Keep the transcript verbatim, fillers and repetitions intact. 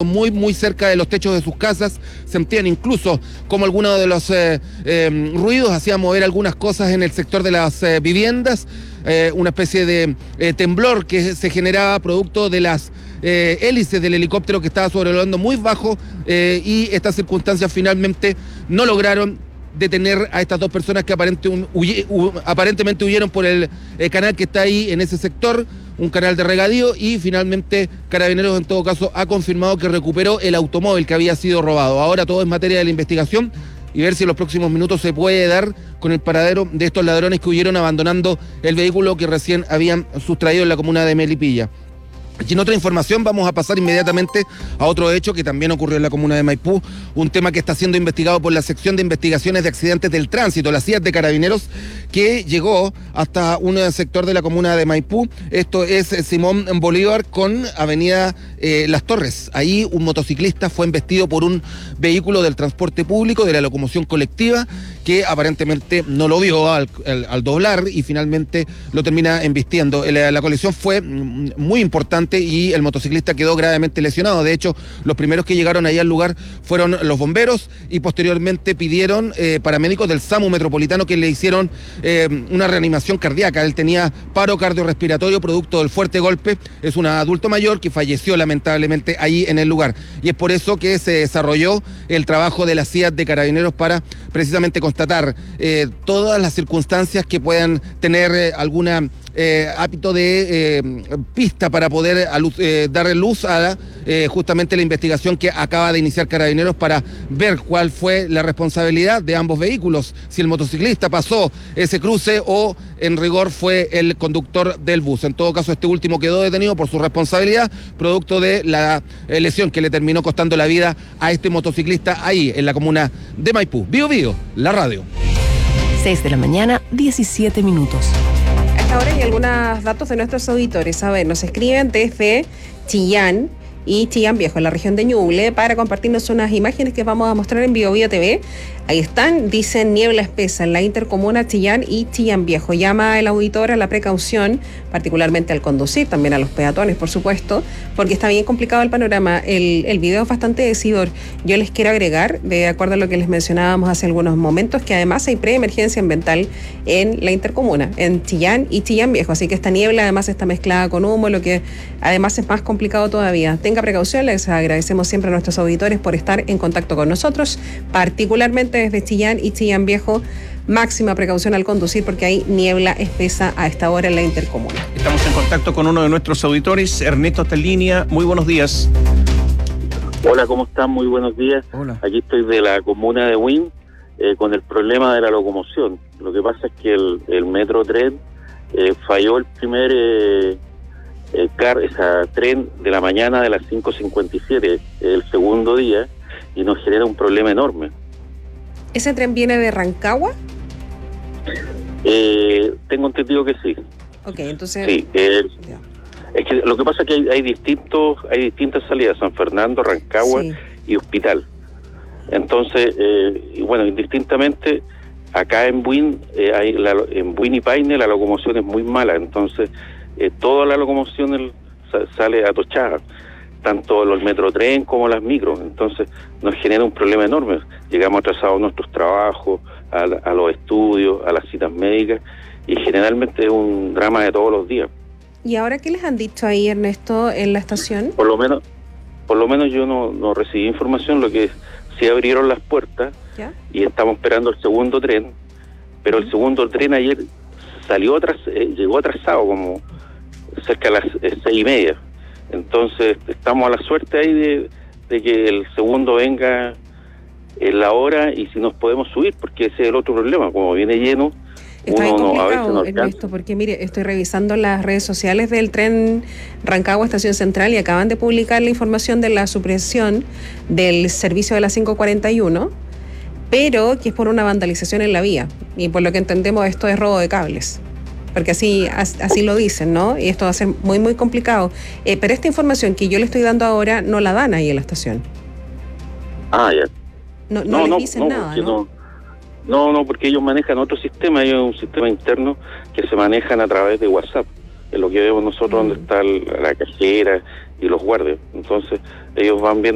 muy, muy cerca de los techos de sus casas. Sentían incluso como algunos de los eh, eh, ruidos hacían mover algunas cosas en el sector de las eh, viviendas. Eh, una especie de eh, temblor que se generaba producto de las eh, hélices del helicóptero que estaba sobrevolando muy bajo eh, y estas circunstancias finalmente no lograron detener a estas dos personas que aparente un, huye, hu, aparentemente huyeron por el eh, canal que está ahí en ese sector, un canal de regadío, y finalmente Carabineros en todo caso ha confirmado que recuperó el automóvil que había sido robado. Ahora todo es materia de la investigación y ver si en los próximos minutos se puede dar con el paradero de estos ladrones que huyeron abandonando el vehículo que recién habían sustraído en la comuna de Melipilla. Y en otra información vamos a pasar inmediatamente a otro hecho que también ocurrió en la comuna de Maipú, un tema que está siendo investigado por la sección de investigaciones de accidentes del tránsito, la C I A T de Carabineros, que llegó hasta un sector de la comuna de Maipú. Esto es Simón Bolívar con avenida eh, Las Torres. Ahí un motociclista fue embestido por un vehículo del transporte público, de la locomoción colectiva, que aparentemente no lo vio al, al, al doblar y finalmente lo termina embistiendo. La, la colisión fue muy importante y el motociclista quedó gravemente lesionado. De hecho, los primeros que llegaron ahí al lugar fueron los bomberos y posteriormente pidieron eh, paramédicos del SAMU Metropolitano que le hicieron eh, una reanimación cardíaca. Él tenía paro cardiorrespiratorio producto del fuerte golpe. Es un adulto mayor que falleció lamentablemente ahí en el lugar. Y es por eso que se desarrolló el trabajo de la C I A T de Carabineros para precisamente constatar eh, todas las circunstancias que puedan tener eh, alguna Eh, hábito de eh, pista para poder a luz, eh, darle luz a la, eh, justamente la investigación que acaba de iniciar Carabineros para ver cuál fue la responsabilidad de ambos vehículos, si el motociclista pasó ese cruce o en rigor fue el conductor del bus. En todo caso, este último quedó detenido por su responsabilidad, producto de la eh, lesión que le terminó costando la vida a este motociclista ahí en la comuna de Maipú. Bio Bio, la radio. seis de la mañana, diecisiete minutos. Ahora hay algunos datos de nuestros auditores. A ver, nos escriben desde Chillán y Chillán Viejo, en la región de Ñuble, para compartirnos unas imágenes que vamos a mostrar en Bio Bio T V. Ahí están, dicen niebla espesa en la intercomuna Chillán y Chillán Viejo. Llama el auditor a la precaución, particularmente al conducir, también a los peatones, por supuesto, porque está bien complicado el panorama. El, el video es bastante decidor. Yo les quiero agregar, de acuerdo a lo que les mencionábamos hace algunos momentos, que además hay preemergencia ambiental en la intercomuna, en Chillán y Chillán Viejo. Así que esta niebla además está mezclada con humo, lo que además es más complicado todavía. Tenga precaución, les agradecemos siempre a nuestros auditores por estar en contacto con nosotros, particularmente desde Chillán y Chillán Viejo. Máxima precaución al conducir porque hay niebla espesa a esta hora en la intercomuna. Estamos en contacto con uno de nuestros auditores, Ernesto está en línea. Muy buenos días. Hola, ¿cómo están? Muy buenos días. Hola. Aquí estoy de la comuna de Huin eh, con el problema de la locomoción. Lo que pasa es que el, el metro tren eh, falló el primer eh, eh, car, esa, tren de la mañana de las cinco cincuenta y siete, el segundo día, y nos genera un problema enorme. ¿Ese tren viene de Rancagua? Eh, tengo entendido que sí. Ok, entonces... Sí, eh, es que lo que pasa es que hay, hay distintos, hay distintas salidas, San Fernando, Rancagua sí. y Hospital. Entonces, eh, y bueno, indistintamente, acá en Buin, eh, hay la, en Buin y Paine la locomoción es muy mala, entonces eh, toda la locomoción el, sale atochada, tanto los metrotren como las micros, entonces nos genera un problema enorme. Llegamos atrasados a nuestros trabajos, a, a los estudios, a las citas médicas, y generalmente es un drama de todos los días. ¿Y ahora qué les han dicho ahí, Ernesto, en la estación? Por lo menos, por lo menos yo no, no recibí información, lo que sí abrieron las puertas ¿Ya? y estamos esperando el segundo tren, pero uh-huh. el segundo tren ayer salió atras, eh, llegó atrasado como cerca de las eh, seis y media. Entonces estamos a la suerte ahí de, de que el segundo venga en la hora y si nos podemos subir, porque ese es el otro problema, como viene lleno. Está bien uno complicado, no, Ernesto, porque mire, estoy revisando las redes sociales del tren Rancagua Estación Central y acaban de publicar la información de la supresión del servicio de la cinco cuarenta y uno, pero que es por una vandalización en la vía, y por lo que entendemos esto es robo de cables. Porque así así lo dicen, ¿no? Y esto va a ser muy, muy complicado. Eh, pero esta información que yo le estoy dando ahora no la dan ahí en la estación. Ah, ya. No, no, no les no, dicen no, nada, ¿no? ¿no? No, no, porque ellos manejan otro sistema, ellos un sistema interno que se manejan a través de WhatsApp. Es lo que vemos nosotros, mm. donde está el, la cajera y los guardias. Entonces, ellos van viendo